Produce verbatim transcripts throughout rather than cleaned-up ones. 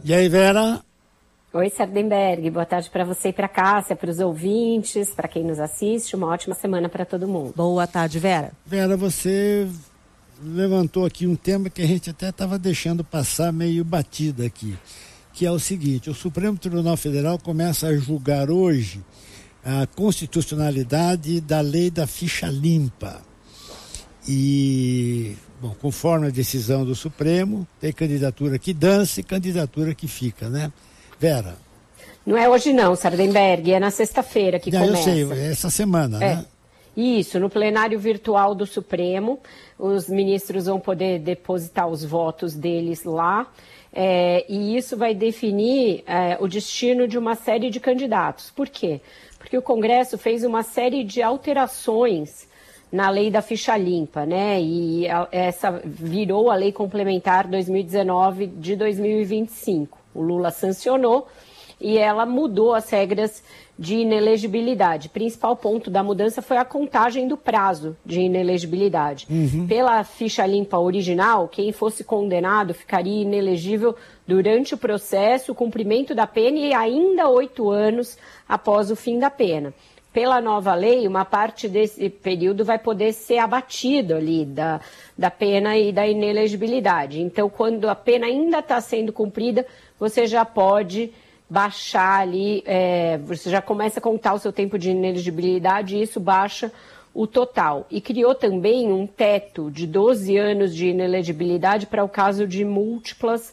E aí, Vera? Oi, Sardenberg. Boa tarde para você e para a Cássia, para os ouvintes, para quem nos assiste. Uma ótima semana para todo mundo. Boa tarde, Vera. Vera, você levantou aqui um tema que a gente até estava deixando passar meio batido aqui, que é o seguinte: o Supremo Tribunal Federal começa a julgar hoje a constitucionalidade da lei da ficha limpa. E, bom, conforme a decisão do Supremo, tem candidatura que dança e candidatura que fica, né? Vera? Não é hoje não, Sardenberg, é na sexta-feira que Já, começa. Eu sei, é essa semana, é. né? Isso, no plenário virtual do Supremo, os ministros vão poder depositar os votos deles lá, é, e isso vai definir é, o destino de uma série de candidatos. Por quê? Porque o Congresso fez uma série de alterações na lei da ficha limpa, né? E a, essa virou a lei complementar dois mil e dezenove de dois mil e vinte e cinco. O Lula sancionou e ela mudou as regras de inelegibilidade. O principal ponto da mudança foi a contagem do prazo de inelegibilidade. Uhum. Pela ficha limpa original, quem fosse condenado ficaria inelegível durante o processo, o cumprimento da pena e ainda oito anos após o fim da pena. Pela nova lei, uma parte desse período vai poder ser abatido ali da, da pena e da inelegibilidade. Então, quando a pena ainda está sendo cumprida, você já pode baixar ali, é, você já começa a contar o seu tempo de inelegibilidade e isso baixa o total. E criou também um teto de doze anos de inelegibilidade para o caso de múltiplas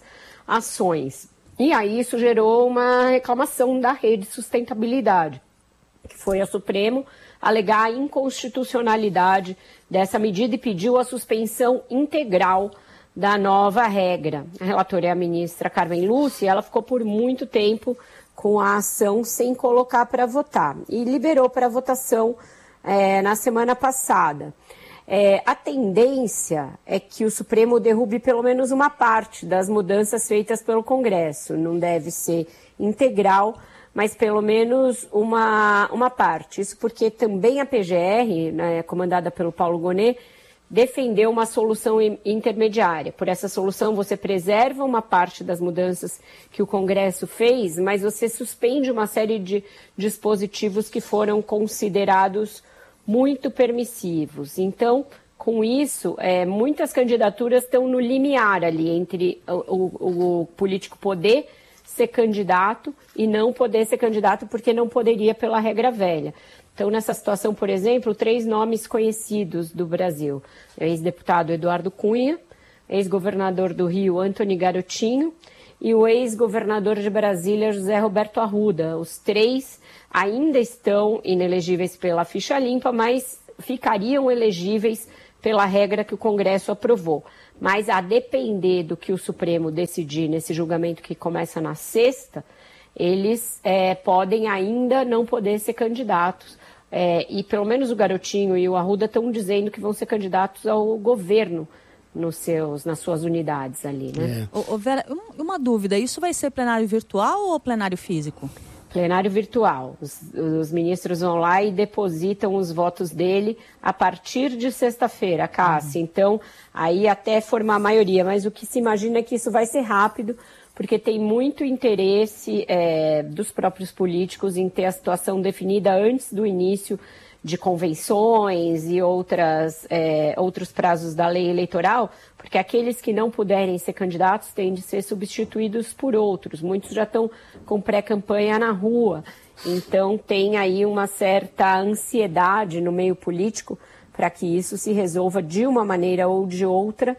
ações. E aí isso gerou uma reclamação da Rede Sustentabilidade, que foi ao Supremo alegar a inconstitucionalidade dessa medida e pediu a suspensão integral da nova regra. A relatora é a ministra Carmen Lúcia, e ela ficou por muito tempo com a ação sem colocar para votar e liberou para votação é, na semana passada. É, a tendência é que o Supremo derrube pelo menos uma parte das mudanças feitas pelo Congresso. Não deve ser integral, mas pelo menos uma, uma parte. Isso porque também a P G R, né, comandada pelo Paulo Gonet, defendeu uma solução intermediária. Por essa solução, você preserva uma parte das mudanças que o Congresso fez, mas você suspende uma série de dispositivos que foram considerados muito permissivos. Então, com isso, é, muitas candidaturas estão no limiar ali entre o, o, o político poder ser candidato e não poder ser candidato porque não poderia pela regra velha. Então, nessa situação, por exemplo, três nomes conhecidos do Brasil: o ex-deputado Eduardo Cunha, ex-governador do Rio Antony Garotinho e o ex-governador de Brasília José Roberto Arruda. Os três ainda estão inelegíveis pela ficha limpa, mas ficariam elegíveis pela regra que o Congresso aprovou. Mas a depender do que o Supremo decidir nesse julgamento que começa na sexta, eles é, podem ainda não poder ser candidatos. É, e pelo menos o Garotinho e o Arruda estão dizendo que vão ser candidatos ao governo nos seus, nas suas unidades ali, né? É. Ô, ô Vera, uma dúvida, isso vai ser plenário virtual ou plenário físico? Plenário virtual. Os, os ministros vão lá e depositam os votos dele a partir de sexta-feira, Cássia. Uhum. Então, aí até formar a maioria. Mas o que se imagina é que isso vai ser rápido, porque tem muito interesse é, dos próprios políticos em ter a situação definida antes do início de convenções e outras, é, outros prazos da lei eleitoral, porque aqueles que não puderem ser candidatos têm de ser substituídos por outros. Muitos já estão com pré-campanha na rua, então tem aí uma certa ansiedade no meio político para que isso se resolva de uma maneira ou de outra,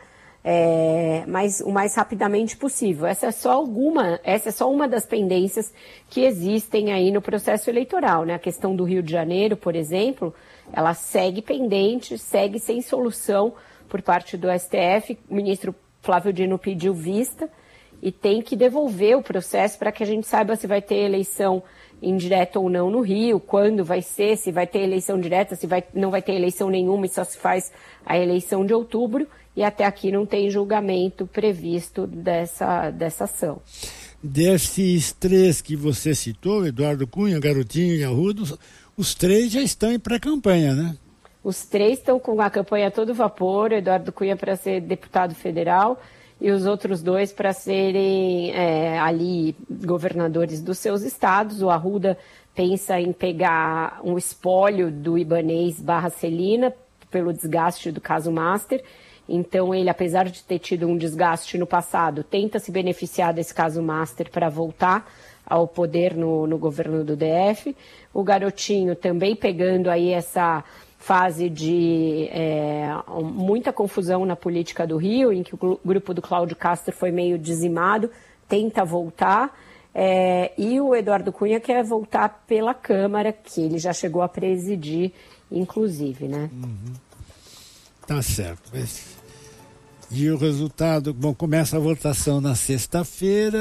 É, mas o mais rapidamente possível. Essa é só alguma, essa é só uma das pendências que existem aí no processo eleitoral, né? A questão do Rio de Janeiro, por exemplo, ela segue pendente, segue sem solução por parte do S T F. O ministro Flávio Dino pediu vista e tem que devolver o processo para que a gente saiba se vai ter eleição indireta ou não no Rio, quando vai ser, se vai ter eleição direta, se vai, não vai ter eleição nenhuma e só se faz a eleição de outubro. E até aqui não tem julgamento previsto dessa, dessa ação. Desses três que você citou, Eduardo Cunha, Garotinho e Arruda, os três já estão em pré-campanha, né? Os três estão com a campanha a todo vapor. Eduardo Cunha para ser deputado federal e os outros dois para serem é, ali governadores dos seus estados. O Arruda pensa em pegar um espólio do Ibanez barra Celina pelo desgaste do caso Master. Então ele, apesar de ter tido um desgaste no passado, tenta se beneficiar desse caso Master para voltar ao poder no, no governo do D F. O Garotinho também pegando aí essa fase de é, muita confusão na política do Rio, em que o grupo do Cláudio Castro foi meio dizimado, tenta voltar, é, e o Eduardo Cunha quer voltar pela Câmara, que ele já chegou a presidir, inclusive, né? Uhum. Tá certo. E é bom, começa a votação na sexta-feira.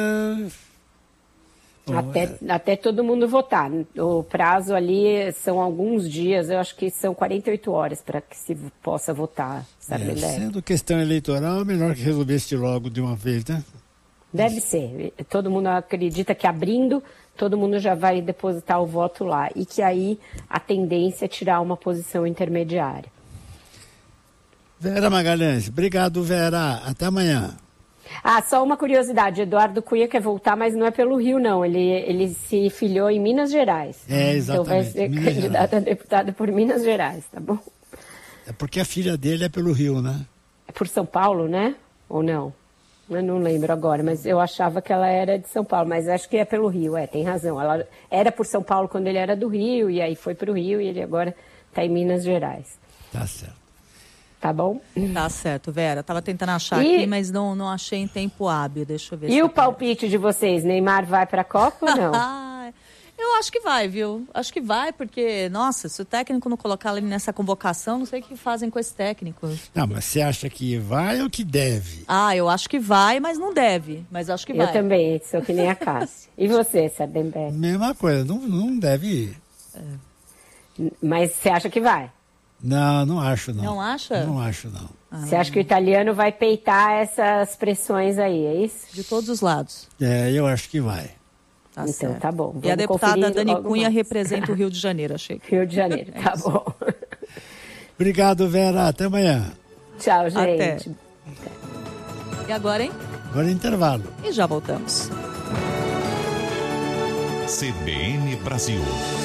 Bom, até, é... até todo mundo votar. O prazo ali são alguns dias, eu acho que são quarenta e oito horas para que se possa votar. Sabe, é, sendo questão eleitoral, é melhor que resolvesse logo de uma vez, né? Deve ser. Todo mundo acredita que abrindo, todo mundo já vai depositar o voto lá. E que aí a tendência é tirar uma posição intermediária. Vera Magalhães, obrigado, Vera. Até amanhã. Ah, só uma curiosidade, Eduardo Cunha quer voltar, mas não é pelo Rio, não. Ele, ele se filiou em Minas Gerais. É, exatamente. Então vai ser Minas candidato Gerais. A deputado por Minas Gerais, tá bom? É porque a filha dele é pelo Rio, né? É por São Paulo, né? Ou não? Eu não lembro agora, mas eu achava que ela era de São Paulo, mas acho que é pelo Rio, é, tem razão. Ela era por São Paulo quando ele era do Rio, e aí foi pro Rio, e ele agora está em Minas Gerais. Tá certo. Tá bom? Tá certo, Vera. Tava tentando achar e... aqui, mas não, não achei em tempo hábil. Deixa eu ver. E se o palpite de vocês? Neymar vai para a Copa ou não? Eu acho que vai, viu? Acho que vai, porque, nossa, se o técnico não colocar ele nessa convocação, não sei o que fazem com esse técnico. Não, mas você acha que vai ou que deve? Ah, eu acho que vai, mas não deve. Mas acho que vai. Eu também, sou que nem a Cássia. E você, Sardenberg? Mesma coisa, não, não deve ir. É. Mas você acha que vai? Não, não acho não. Não acha? Não acho não. Ah. Você acha que o italiano vai peitar essas pressões aí, é isso? De todos os lados. É, eu acho que vai. Tá então certo. Tá bom. Vamos e a deputada Dani Cunha mais. Representa o Rio de Janeiro, achei. Rio de Janeiro, tá é bom. Obrigado, Vera. Até amanhã. Tchau, gente. Até. Até. E agora, hein? Agora é intervalo. E já voltamos. C B N Brasil.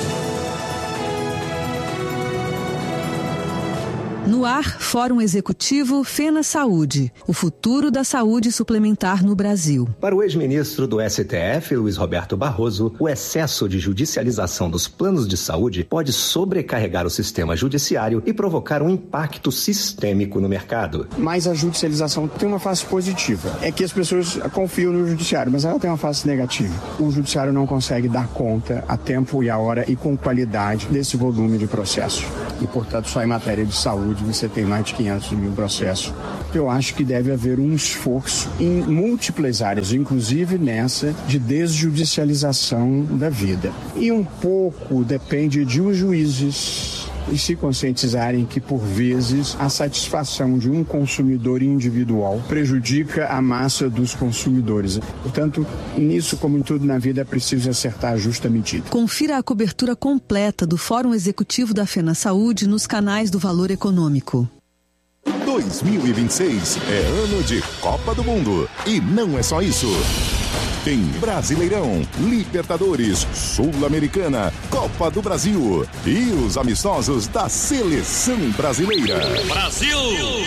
No ar, Fórum Executivo Fena Saúde, o futuro da saúde suplementar no Brasil. Para o ex-ministro do S T F, Luiz Roberto Barroso, o excesso de judicialização dos planos de saúde pode sobrecarregar o sistema judiciário e provocar um impacto sistêmico no mercado. Mas a judicialização tem uma face positiva. É que as pessoas confiam no judiciário, mas ela tem uma face negativa. O judiciário não consegue dar conta a tempo e a hora e com qualidade desse volume de processos. E, portanto, só em matéria de saúde você tem mais de quinhentos mil processos. Eu acho que deve haver um esforço em múltiplas áreas, inclusive nessa de desjudicialização da vida. E um pouco depende de os juízes e se conscientizarem que, por vezes, a satisfação de um consumidor individual prejudica a massa dos consumidores. Portanto, nisso, como em tudo na vida, é preciso acertar a justa medida. Confira a cobertura completa do Fórum Executivo da Fena Saúde nos canais do Valor Econômico. dois mil e vinte e seis é ano de Copa do Mundo. E não é só isso. Tem Brasileirão, Libertadores, Sul-Americana, Copa do Brasil e os amistosos da Seleção Brasileira. Brasil!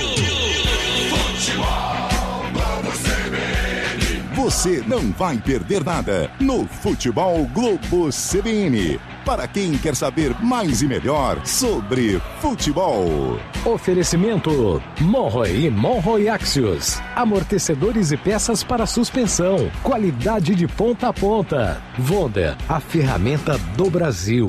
Você não vai perder nada no Futebol Globo C B N. Para quem quer saber mais e melhor sobre futebol. Oferecimento Monroe e Monroe Axios. Amortecedores e peças para suspensão. Qualidade de ponta a ponta. Vonda, a ferramenta do Brasil.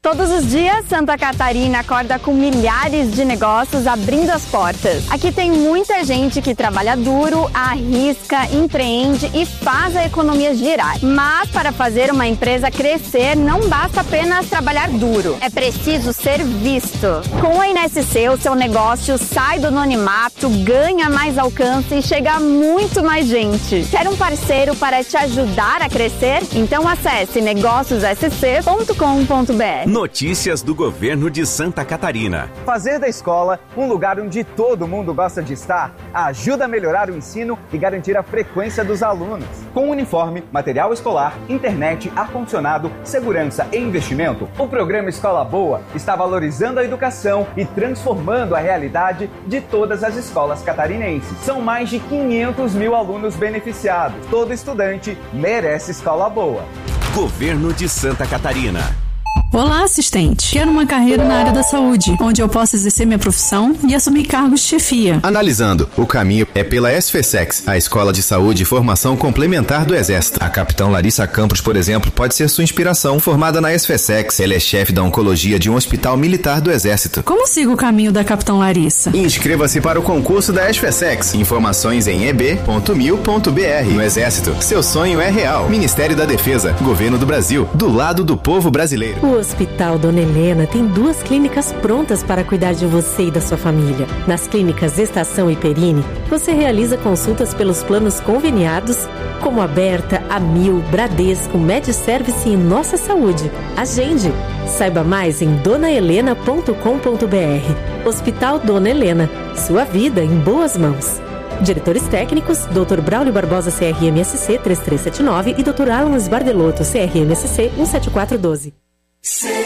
Todos os dias, Santa Catarina acorda com milhares de negócios abrindo as portas. Aqui tem muita gente que trabalha duro, arrisca, empreende e faz a economia girar. Mas para fazer uma empresa crescer, não basta apenas trabalhar duro. É preciso ser visto. Com a I N S C, o seu negócio sai do anonimato, ganha mais alcance e chega a muito mais gente. Quer um parceiro para te ajudar a crescer? Então acesse negócios s c ponto com ponto b r. Notícias do governo de Santa Catarina. Fazer da escola um lugar onde todo mundo gosta de estar ajuda a melhorar o ensino e garantir a frequência dos alunos. Com uniforme, material escolar, internet, ar-condicionado, segurança e investimento, o programa Escola Boa está valorizando a educação e transformando a realidade de todas as escolas catarinenses. São mais de quinhentos mil alunos beneficiados. Todo estudante merece escola boa. Governo de Santa Catarina. Olá, assistente. Quero uma carreira na área da saúde, onde eu possa exercer minha profissão e assumir cargos de chefia. Analisando, o caminho é pela SFSEX, a Escola de Saúde e Formação Complementar do Exército. A capitão Larissa Campos, por exemplo, pode ser sua inspiração. Formada na SFSEX, ela é chefe da oncologia de um hospital militar do Exército. Como sigo o caminho da capitão Larissa? Inscreva-se para o concurso da SFSEX. Informações em e b ponto mil ponto b r. No Exército, seu sonho é real. Ministério da Defesa, Governo do Brasil, do lado do povo brasileiro. O Hospital Dona Helena tem duas clínicas prontas para cuidar de você e da sua família. Nas clínicas Estação e Perini, você realiza consultas pelos planos conveniados, como Aberta, Amil, Bradesco, MedService e Nossa Saúde. Agende! Saiba mais em dona helena ponto com ponto b r. Hospital Dona Helena, sua vida em boas mãos. Diretores técnicos, doutor Braulio Barbosa, C R M S C três três sete nove e doutor Alan Sbardelotto, C R M S C um sete quatro um dois.